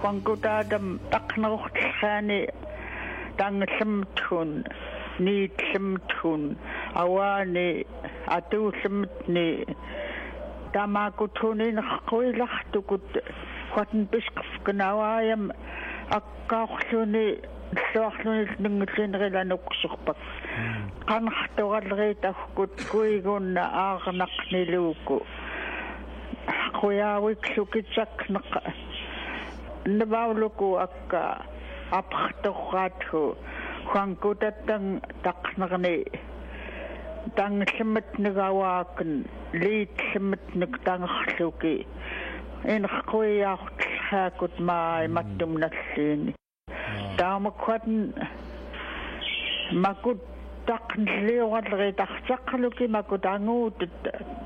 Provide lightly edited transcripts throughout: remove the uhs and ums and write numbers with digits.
quangutaadam taqnerortillraani taangallammuthun niitlammuthun awaani atuullamutni taamaakuthuniineqquilartukut quatin pisqafkanawaayam akkaorluni иллуарлуни нингуллинерилануксурпак qanartoraleriitaggut kuiguunna aarenaqnilууku quyaawikslukitsakneq navauluku akka apartorraathu quangkutattang taqnerni tangillammatnigawaakan liitlammatnik tangerluki inerquyaartillraakut maaimattumnalliini taamakwatan makut taqnliuarleritartaqluki makut anguutut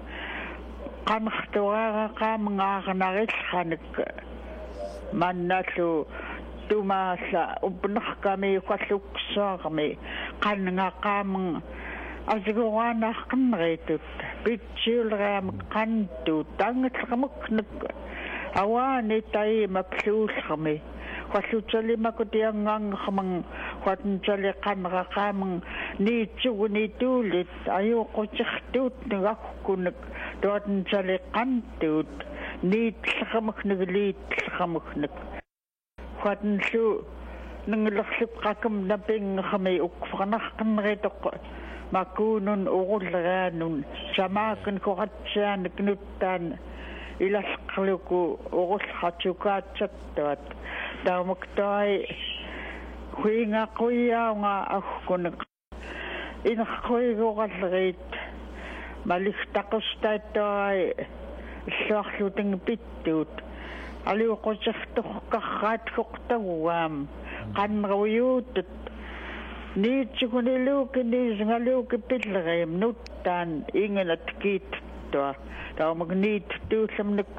qanartuaraqaamngaaranarillranik mannallu tumaalla upnerkami qalluksuarmi qannngaqaamng asiguaraanaqqanneritut pitsiuleraami qantuut tangatleqamuknek awaani taimakluullermi qallutalimakutiangaangermang quatinchaliqanraqaamang niitsuguniituulit ajuuqutiqtuut nagakkunek tuatinchaliqantuut niitlermuknek liitlermuknek quatinlu ninglerlipqakum napingermi ukfernarqanneritoq makuunun urulleraanun samaakan koratsiaanik nuttaan ilalqerluku urullratsukaatsattaat taamaktai huingaquiaunga aggunek inerquiguoralleriit maligtaqustaattaai illuarluting pittuut aliuqusartorqarraatqortaguaam qanneruyuutut niitsuguniluuki niisingaluuki pillerim nuttaan inganat kiittua taamak niit tuullamnik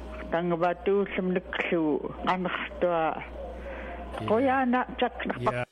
tangva tuullamniklu qannertua qoyaana taknerpaq